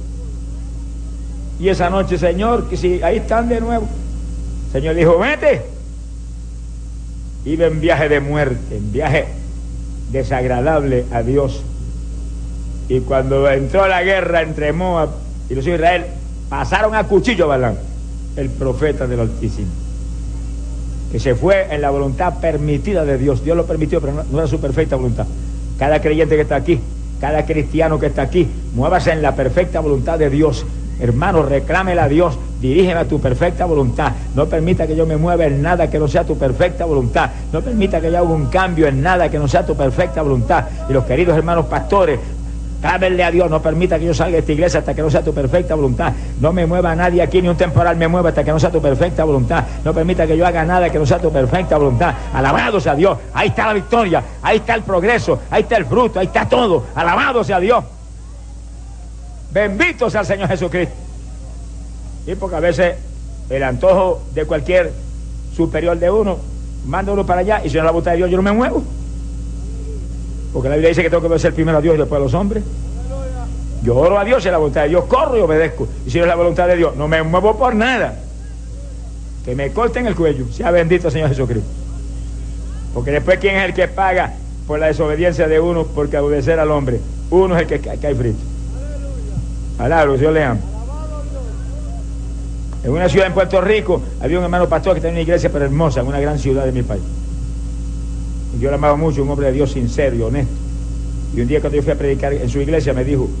Y esa noche, Señor, que si ahí están de nuevo, el Señor dijo, vete. Iba en viaje de muerte, en viaje desagradable a Dios. Y cuando entró la guerra entre Moab y los hijos de Israel, pasaron a cuchillo a Balaam, el profeta del Altísimo, que se fue en la voluntad permitida de Dios. Dios lo permitió, pero no era su perfecta voluntad. Cada creyente que está aquí, cada cristiano que está aquí, muévase en la perfecta voluntad de Dios. Hermano, reclámela a Dios, dirígeme a tu perfecta voluntad. No permita que yo me mueva en nada que no sea tu perfecta voluntad. No permita que yo haga un cambio en nada que no sea tu perfecta voluntad. Y los queridos hermanos pastores, clámenle a Dios, no permita que yo salga de esta iglesia hasta que no sea tu perfecta voluntad. No me mueva nadie aquí, ni un temporal me mueva hasta que no sea tu perfecta voluntad. No permita que yo haga nada que no sea tu perfecta voluntad. Alabado sea Dios, ahí está la victoria, ahí está el progreso, ahí está el fruto, ahí está todo. Alabado sea Dios. Bendito sea el Señor Jesucristo. Y porque a veces el antojo de cualquier superior de uno manda uno para allá, y si no es la voluntad de Dios yo no me muevo, porque la Biblia dice que tengo que obedecer primero a Dios y después a los hombres. Yo oro a Dios y a la voluntad de Dios corro y obedezco, y si no es la voluntad de Dios no me muevo por nada. Que me corten el cuello. Sea bendito el Señor Jesucristo. Porque después, ¿quién es el que paga por la desobediencia de uno porque obedecer al hombre? Uno es el que cae frito. Alabado, Dios le ama. En una ciudad en Puerto Rico había un hermano pastor que tenía una iglesia pero hermosa, en una gran ciudad de mi país. Yo le amaba mucho, un hombre de Dios sincero y honesto. Y un día cuando yo fui a predicar en su iglesia me dijo,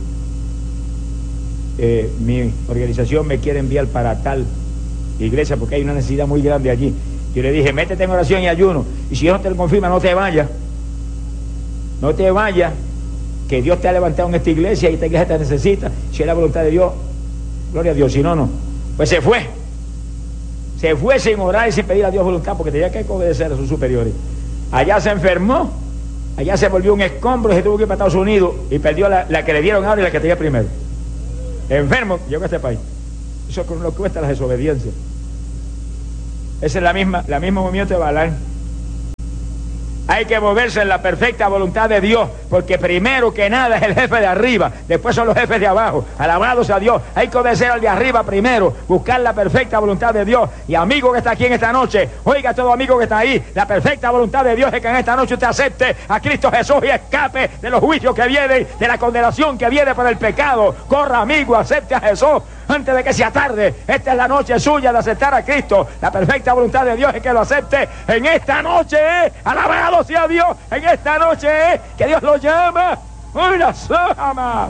mi organización me quiere enviar para tal iglesia porque hay una necesidad muy grande allí. Yo le dije, métete en oración y ayuno, y si Dios no te lo confirma, no te vayas. No te vayas, que Dios te ha levantado en esta iglesia y esta iglesia te necesita. Si es la voluntad de Dios, gloria a Dios. Si no, no. Pues se fue sin orar y sin pedir a Dios voluntad, porque tenía que obedecer a sus superiores. Allá se enfermó, allá se volvió un escombro y se tuvo que ir para Estados Unidos y perdió la que le dieron ahora y la que tenía primero. Enfermo, llegó a este país. Eso es lo que cuesta la desobediencia. Esa es la misma movimiento de Balaam. Hay que moverse en la perfecta voluntad de Dios, porque primero que nada es el jefe de arriba, después son los jefes de abajo. Alabado sea Dios. Hay que obedecer al de arriba primero, buscar la perfecta voluntad de Dios. Y amigo que está aquí en esta noche, oiga, todo amigo que está ahí, la perfecta voluntad de Dios es que en esta noche usted acepte a Cristo Jesús y escape de los juicios que vienen, de la condenación que viene por el pecado. Corra, amigo, acepte a Jesús antes de que sea tarde. Esta es la noche suya de aceptar a Cristo. La perfecta voluntad de Dios es que lo acepte en esta noche. Alabado sea Dios. En esta noche que Dios lo llama una soja.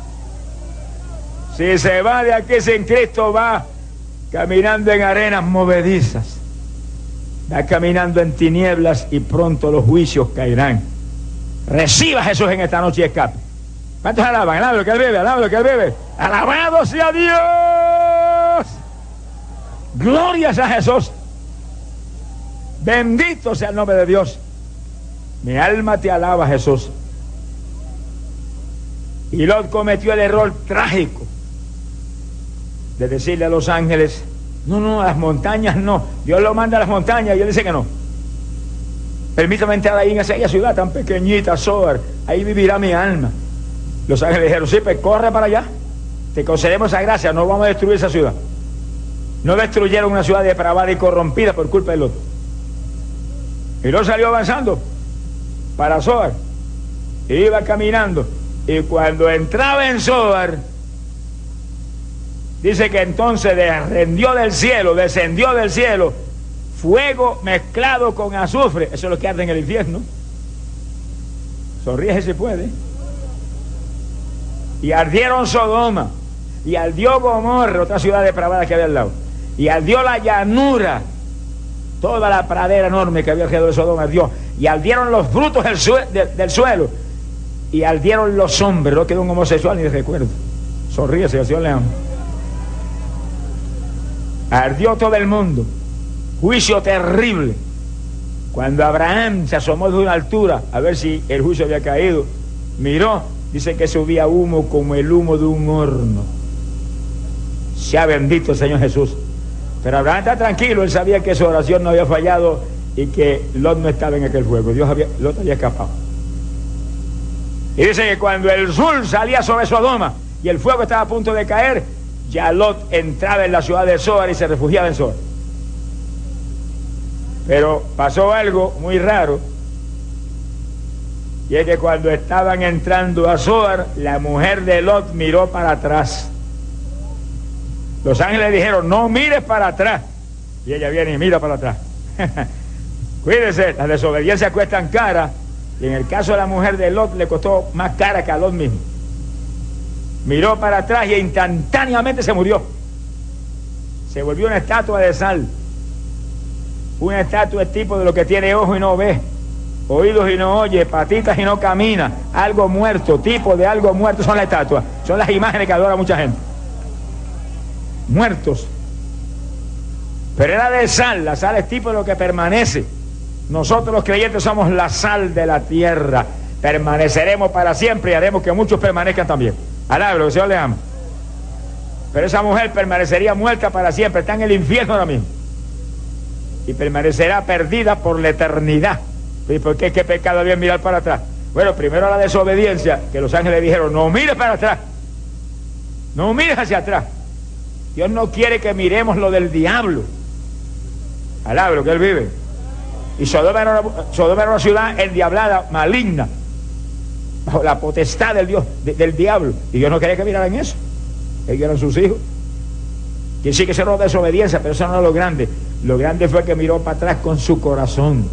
Si se va de aquí sin Cristo, va caminando en arenas movedizas, va caminando en tinieblas y pronto los juicios caerán. Reciba a Jesús en esta noche y escape. ¿Cuántos alaban? Alaben lo que él bebe, alaben lo que él bebe. ¡Alabado sea Dios! ¡Glorias a Jesús! Bendito sea el nombre de Dios. Mi alma te alaba, Jesús. Y Lot cometió el error trágico de decirle a los ángeles, no, a las montañas no. Dios lo manda a las montañas y él dice que no. permítame entrar ahí en aquella ciudad tan pequeñita, Zoar, ahí vivirá mi alma. Los ángeles dijeron, sí, pues corre para allá, te concedemos esa gracia, no vamos a destruir esa ciudad. No destruyeron una ciudad depravada y corrompida por culpa de Lot. Y Lot salió avanzando para Zoar, iba caminando, y cuando entraba en Zoar, dice que entonces descendió del cielo, fuego mezclado con azufre. Eso es lo que arde en el infierno. Sonríe si puede. Y ardieron Sodoma, y ardió Gomorra, otra ciudad depravada que había al lado, y ardió la llanura, toda la pradera enorme que había alrededor de Sodoma ardió, y ardieron los frutos del suelo, y ardieron los hombres. No quedó un homosexual ni de recuerdo. Sonríe, si el Señor le ama. Ardió todo el mundo. Juicio terrible. Cuando Abraham se asomó de una altura a ver si el juicio había caído, miró, dice que subía humo como el humo de un horno. Sea bendito el Señor Jesús. Pero Abraham está tranquilo, él sabía que su oración no había fallado y que Lot no estaba en aquel fuego. Lot había escapado. Y dice que cuando el sol salía sobre Sodoma y el fuego estaba a punto de caer, ya Lot entraba en la ciudad de Zoar y se refugiaba en Zoar. Pero pasó algo muy raro, y es que cuando estaban entrando a Zoar, la mujer de Lot miró para atrás. Los ángeles dijeron, no mires para atrás, y ella viene y mira para atrás. Cuídense, las desobediencias cuestan cara, y en el caso de la mujer de Lot le costó más cara que a Lot mismo. Miró para atrás y instantáneamente se murió. Se volvió una estatua de sal. Una estatua es tipo de lo que tiene ojos y no ve, oídos y no oye, patitas y no camina, algo muerto, tipo de algo muerto son las estatuas, son las imágenes que adora mucha gente. Muertos. Pero era de sal, la sal es tipo de lo que permanece. Nosotros los creyentes somos la sal de la tierra, permaneceremos para siempre y haremos que muchos permanezcan también. Alabro, que el Señor le ama. Pero esa mujer permanecería muerta para siempre, está en el infierno ahora mismo. Y permanecerá perdida por la eternidad. ¿Y por qué? ¿Qué pecado había mirar para atrás? Bueno, primero la desobediencia, que los ángeles dijeron, no mires para atrás, no mires hacia atrás. Dios no quiere que miremos lo del diablo. Alabro, que él vive. Y Sodoma era una ciudad endiablada, maligna, bajo la potestad del Dios, del diablo. Y Dios no quería que miraran eso. Ellos eran sus hijos. Que sí que se rodó de desobediencia, pero eso no es lo grande. Lo grande fue que miró para atrás con su corazón,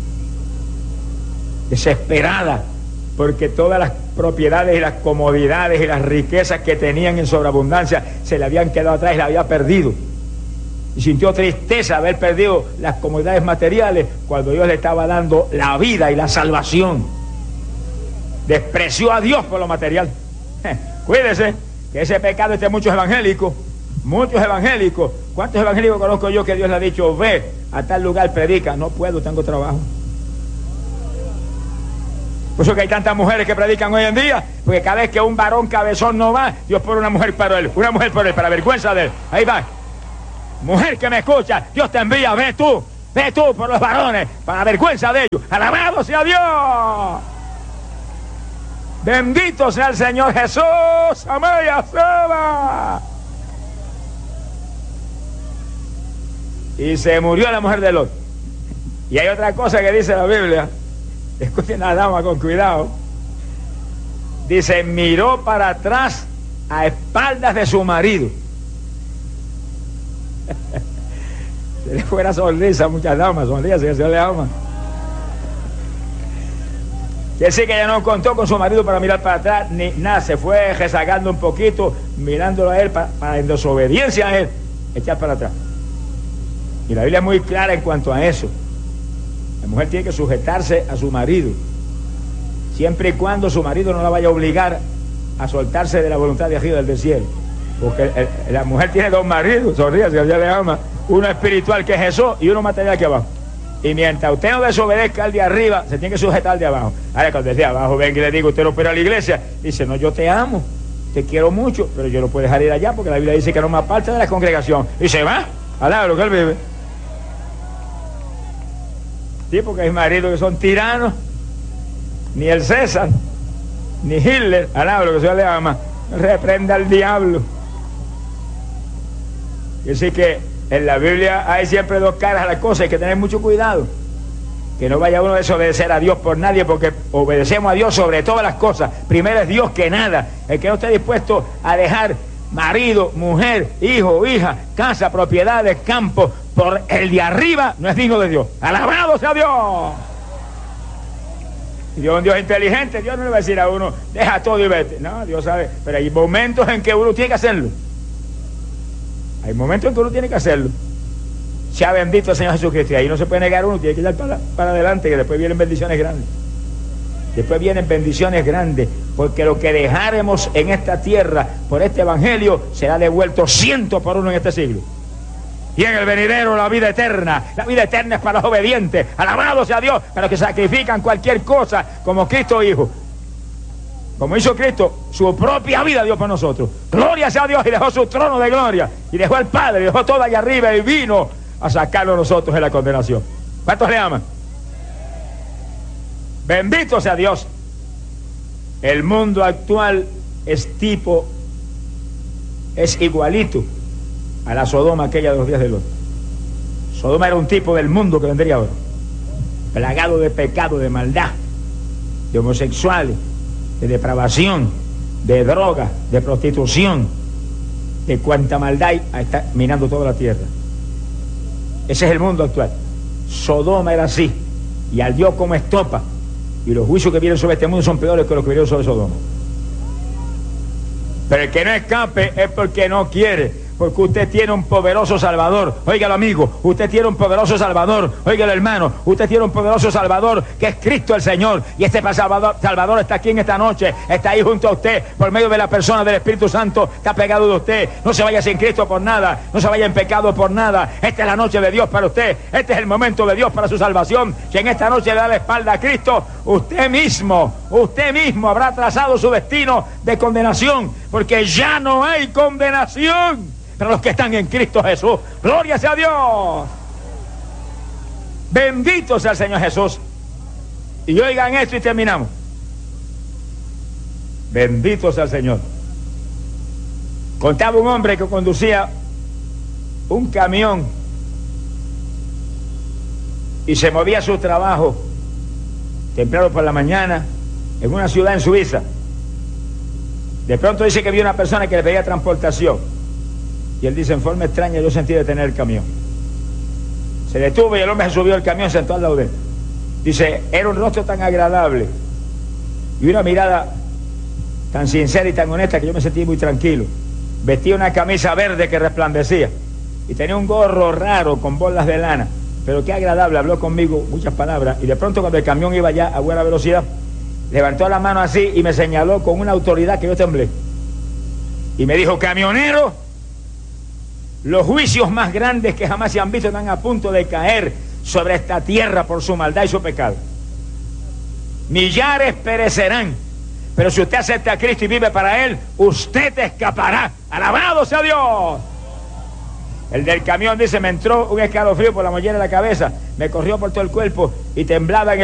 desesperada, porque todas las propiedades y las comodidades y las riquezas que tenían en sobreabundancia se le habían quedado atrás y la había perdido. Y sintió tristeza haber perdido las comodidades materiales cuando Dios le estaba dando la vida y la salvación. Despreció a Dios por lo material. Cuídese que ese pecado esté en muchos evangélicos. Muchos evangélicos. ¿Cuántos evangélicos conozco yo que Dios le ha dicho, ve a tal lugar, predica? No puedo, tengo trabajo. Por eso que hay tantas mujeres que predican hoy en día, porque cada vez que un varón cabezón no va, Dios pone una mujer para él, para vergüenza de él. Ahí va. Mujer que me escucha, Dios te envía, ve tú por los varones, para vergüenza de ellos. Alabado sea Dios. Bendito sea el Señor Jesús. Amén. Seba. Y se murió la mujer de Lot. Y hay otra cosa que dice la Biblia. Escuchen a la dama con cuidado. Dice, miró para atrás a espaldas de su marido. Se le fue la sonrisa a muchas damas, sonrisa que el Señor le ama. Quiere decir que ella no contó con su marido para mirar para atrás, ni nada, se fue rezagando un poquito, mirándolo a él para en desobediencia a él, echar para atrás. Y la Biblia es muy clara en cuanto a eso. La mujer tiene que sujetarse a su marido, siempre y cuando su marido no la vaya a obligar a soltarse de la voluntad de arriba del cielo. Porque la mujer tiene dos maridos, sonríe, si ella le ama, uno espiritual que es Jesús y uno material aquí abajo. Y mientras usted no desobedezca al de arriba, se tiene que sujetar al de abajo. Ahora cuando el de abajo venga y le diga, usted no puede ir a la iglesia, dice, no, yo te amo, te quiero mucho, pero yo no puedo dejar ir allá porque la Biblia dice que no me aparte de la congregación. Y se va, alaba lo que él vive. Sí, porque hay maridos que son tiranos. Ni el César, ni Hitler, alaba lo que se le llama, reprenda al diablo. Y así que en la Biblia hay siempre dos caras a la cosa, hay que tener mucho cuidado. Que no vaya uno a desobedecer a Dios por nadie, porque obedecemos a Dios sobre todas las cosas. Primero es Dios que nada. El que no esté dispuesto a dejar marido, mujer, hijo, hija, casa, propiedades, campos, por el de arriba, no es digno de Dios. ¡Alabado sea Dios! Dios es un Dios inteligente. Dios no le va a decir a uno, deja todo y vete. No, Dios sabe. Pero hay momentos en que uno tiene que hacerlo. Hay momentos en que uno tiene que hacerlo. Sea bendito el Señor Jesucristo. Y ahí no se puede negar uno, tiene que ir para adelante, que después vienen bendiciones grandes. Después vienen bendiciones grandes, porque lo que dejaremos en esta tierra por este evangelio será devuelto 100 por 1 en este siglo. Y en el venidero la vida eterna. La vida eterna es para los obedientes. Alabado sea Dios, para los que sacrifican cualquier cosa como Cristo Hijo. Como hizo Cristo, su propia vida dio por nosotros. Gloria sea a Dios, y dejó su trono de gloria. Y dejó al Padre, y dejó todo allá arriba y vino a sacarlo a nosotros de la condenación. ¿Cuántos le aman? Bendito sea Dios. El mundo actual es igualito a la Sodoma aquella de los días de Lot. Sodoma era un tipo del mundo que vendría ahora, plagado de pecado, de maldad, de homosexuales, de depravación, de droga, de prostitución, de cuanta maldad hay, está minando toda la tierra. Ese es el mundo actual. Sodoma era así, y ardió como estopa, y los juicios que vienen sobre este mundo son peores que los que vinieron sobre Sodoma. Pero el que no escape es porque no quiere. Porque usted tiene un poderoso Salvador. Óigalo, amigo, usted tiene un poderoso Salvador. Óigalo, hermano, usted tiene un poderoso Salvador, que es Cristo el Señor. Y este Salvador está aquí en esta noche, está ahí junto a usted, por medio de la persona del Espíritu Santo, está pegado de usted. No se vaya sin Cristo por nada, no se vaya en pecado por nada. Esta es la noche de Dios para usted, este es el momento de Dios para su salvación. Si en esta noche le da la espalda a Cristo, usted mismo habrá trazado su destino de condenación, porque ya no hay condenación para los que están en Cristo Jesús. ¡Gloria sea a Dios! Bendito sea el Señor Jesús. Y oigan esto y terminamos. Bendito sea el Señor. Contaba un hombre que conducía un camión y se movía a su trabajo temprano por la mañana en una ciudad en Suiza. De pronto dice que vio una persona que le pedía transportación. Y él dice, en forma extraña yo sentí detener el camión. Se detuvo y el hombre se subió al camión, sentó al lado de él. Dice, era un rostro tan agradable y una mirada tan sincera y tan honesta que yo me sentí muy tranquilo. Vestía una camisa verde que resplandecía y tenía un gorro raro con bolas de lana, pero qué agradable, habló conmigo muchas palabras. Y de pronto, cuando el camión iba ya a buena velocidad, levantó la mano así y me señaló con una autoridad que yo temblé y me dijo, camionero, los juicios más grandes que jamás se han visto están a punto de caer sobre esta tierra por su maldad y su pecado. Millares perecerán, pero si usted acepta a Cristo y vive para Él, usted escapará. ¡Alabado sea Dios! El del camión dice, me entró un escalofrío por la mollera de la cabeza, me corrió por todo el cuerpo y temblaba en el